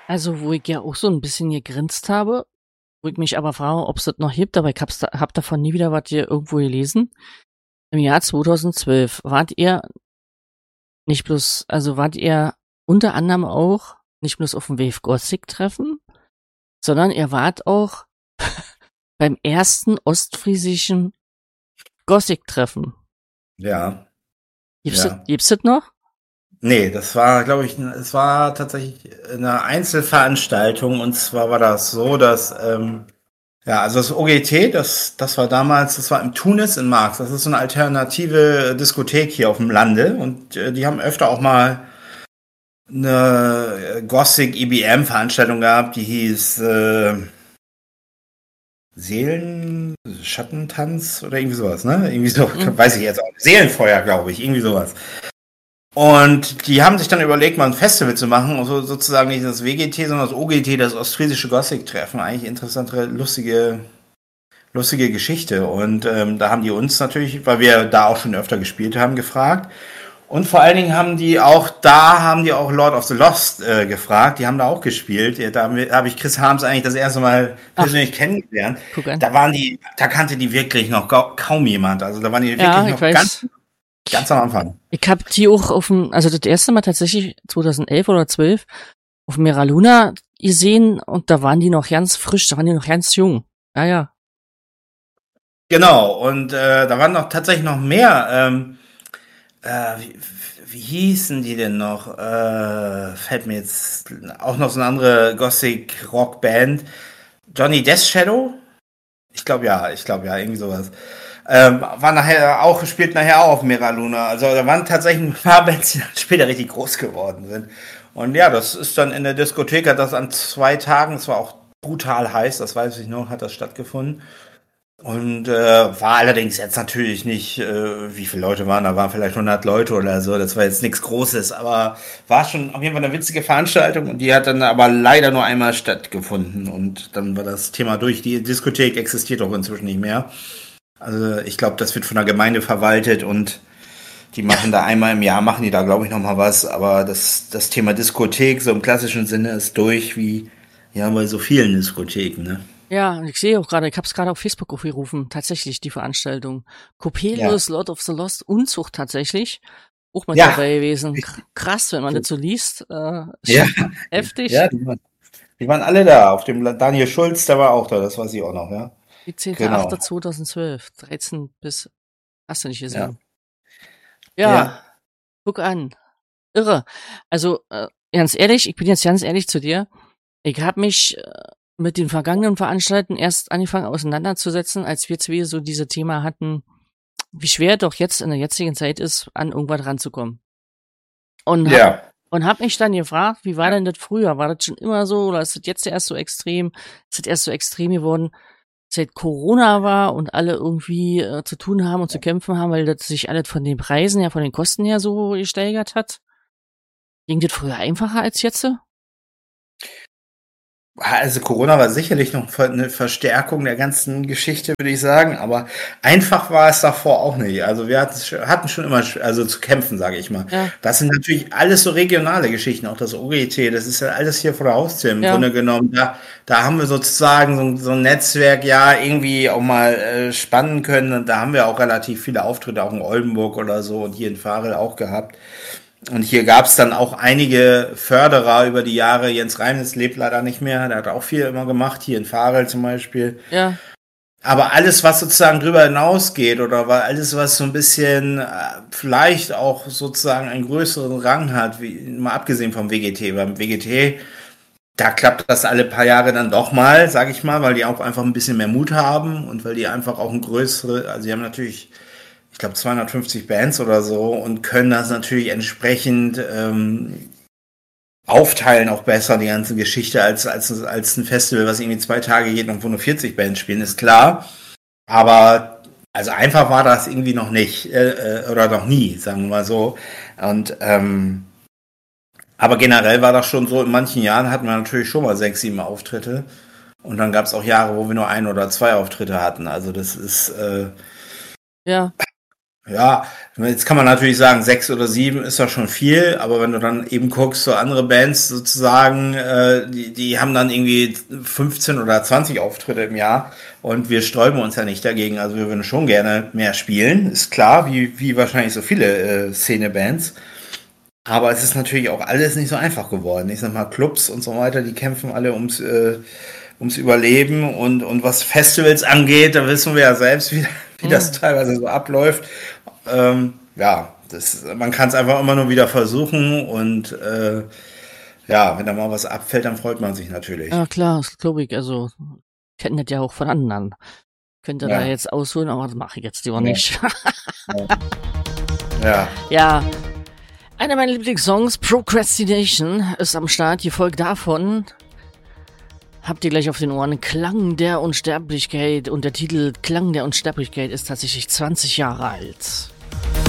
Also, wo ich ja auch so ein bisschen gegrinst habe, wo ich mich aber frage, ob es das noch gibt, aber ich hab davon nie wieder was hier irgendwo gelesen. Im Jahr 2012 wart ihr unter anderem auch nicht bloß auf dem Wave Gothic Treffen, sondern ihr wart auch beim ersten ostfriesischen Gothic Treffen. Ja, ja. Gibt's das noch? Nee, das war, glaube ich, es war tatsächlich eine Einzelveranstaltung und zwar war das so, dass ja, also das OGT, das war damals, das war im Tunis in Marx. Das ist so eine alternative Diskothek hier auf dem Lande und die haben öfter auch mal eine Gothic EBM Veranstaltung gehabt, die hieß Seelen, Schattentanz oder irgendwie sowas, ne? Irgendwie so, weiß ich jetzt auch. Seelenfeuer, glaube ich, irgendwie sowas. Und die haben sich dann überlegt, mal ein Festival zu machen, also sozusagen nicht das WGT, sondern das OGT, das Ostfriesische Gothic-Treffen. Eigentlich interessante, lustige Geschichte. Und da haben die uns natürlich, weil wir da auch schon öfter gespielt haben, gefragt. Und vor allen Dingen haben die auch Lord of the Lost gefragt. Die haben da auch gespielt. Da habe ich Chris Harms eigentlich das erste Mal persönlich kennengelernt. Guck an. Da kannte die wirklich noch kaum jemand. Also da waren die Ja, wirklich ich noch weiß. ganz am Anfang. Ich hab die auch also das erste Mal tatsächlich 2011 oder 12 auf Mera Luna gesehen und da waren die noch ganz frisch, da waren die noch ganz jung. Ja, ja. Genau, und da waren noch tatsächlich noch mehr. Wie hießen die denn noch? Fällt mir jetzt auch noch so eine andere Gothic-Rock-Band. Johnny Death Shadow? Ich glaube ja, irgendwie sowas. Spielt nachher auch auf Mera Luna. Also da waren tatsächlich ein paar Bands, die dann später richtig groß geworden sind. Und ja, das ist dann in der Diskothek, hat das an 2 Tagen, es war auch brutal heiß, das weiß ich noch, hat das stattgefunden. Und war allerdings jetzt natürlich nicht, wie viele Leute waren, da waren vielleicht 100 Leute oder so, das war jetzt nichts Großes, aber war schon auf jeden Fall eine witzige Veranstaltung und die hat dann aber leider nur einmal stattgefunden und dann war das Thema durch. Die Diskothek existiert auch inzwischen nicht mehr. Also ich glaube, das wird von der Gemeinde verwaltet und die machen da einmal im Jahr, machen die da glaube ich noch mal was, aber das Thema Diskothek so im klassischen Sinne ist durch, wie ja bei so vielen Diskotheken, ne? Ja, ich sehe auch gerade, ich hab's gerade auf Facebook aufgerufen, tatsächlich die Veranstaltung. Ja. Coppelius, Lord of the Lost, Unzucht tatsächlich. Auch mit Ja. dabei gewesen. Krass, wenn man das so liest. Ist Ja. schon heftig. Ja, die waren alle da. Auf dem Daniel Schulz, der war auch da, das weiß ich auch noch, ja. Genau. 17.08.2012, 13 bis, hast du nicht Ja. gesehen. Ja. Ja, guck an. Irre. Also, ganz ehrlich, ich bin jetzt ganz ehrlich zu dir. Ich habe mich mit den vergangenen Veranstaltungen erst angefangen auseinanderzusetzen, als wir zwei so diese Thema hatten, wie schwer doch jetzt in der jetzigen Zeit ist, an irgendwas ranzukommen. Und Ja. hab mich dann gefragt, wie war denn das früher? War das schon immer so oder ist das jetzt erst so extrem? Ist das erst so extrem geworden, seit Corona war und alle irgendwie zu tun haben und zu kämpfen haben, weil das sich alles von den Preisen her, von den Kosten her so gesteigert hat? Ging das früher einfacher als jetzt? Also Corona war sicherlich noch eine Verstärkung der ganzen Geschichte, würde ich sagen, aber einfach war es davor auch nicht. Also wir hatten schon immer, also zu kämpfen, sage ich mal. Ja, Das sind natürlich alles so regionale Geschichten, auch das OGT, das ist ja alles hier vor der Haustür im ja, Grunde genommen. Da haben wir sozusagen so ein Netzwerk ja irgendwie auch mal spannen können und da haben wir auch relativ viele Auftritte, auch in Oldenburg oder so und hier in Varel auch gehabt. Und hier gab es dann auch einige Förderer über die Jahre. Jens Reimnes lebt leider nicht mehr. Der hat auch viel immer gemacht, hier in Varel zum Beispiel. ja, Aber alles, was sozusagen drüber hinausgeht oder alles, was so ein bisschen vielleicht auch sozusagen einen größeren Rang hat, wie mal abgesehen vom WGT. Beim WGT, da klappt das alle paar Jahre dann doch mal, sag ich mal, weil die auch einfach ein bisschen mehr Mut haben und weil die einfach auch also die haben natürlich ich glaube 250 Bands oder so und können das natürlich entsprechend aufteilen auch besser, die ganze Geschichte, als ein Festival, was irgendwie 2 Tage geht und wo nur 40 Bands spielen, ist klar. Aber also einfach war das irgendwie noch nicht oder noch nie, sagen wir mal so. Und aber generell war das schon so, in manchen Jahren hatten wir natürlich schon mal 6, 7 Auftritte. Und dann gab es auch Jahre, wo wir nur 1 oder 2 Auftritte hatten. Also das ist ja. Ja, jetzt kann man natürlich sagen, 6 oder 7 ist ja schon viel, aber wenn du dann eben guckst, so andere Bands sozusagen, die haben dann irgendwie 15 oder 20 Auftritte im Jahr und wir sträuben uns ja nicht dagegen. Also wir würden schon gerne mehr spielen, ist klar, wie wahrscheinlich so viele Szene-Bands. Aber es ist natürlich auch alles nicht so einfach geworden. Ich sag mal, Clubs und so weiter, die kämpfen alle ums Überleben und was Festivals angeht, da wissen wir ja selbst, wie das teilweise so abläuft. Ja, man kann es einfach immer nur wieder versuchen und ja, wenn da mal was abfällt, dann freut man sich natürlich. Ja, klar, das glaube ich. Also, kennen das ja auch von anderen. Könnte da Ja, jetzt ausholen, aber das mache ich jetzt lieber ja, nicht. ja. Ja, einer meiner Lieblingssongs, Procrastination, ist am Start. Die Folge davon habt ihr gleich auf den Ohren. Klang der Unsterblichkeit und der Titel Klang der Unsterblichkeit ist tatsächlich 20 Jahre alt.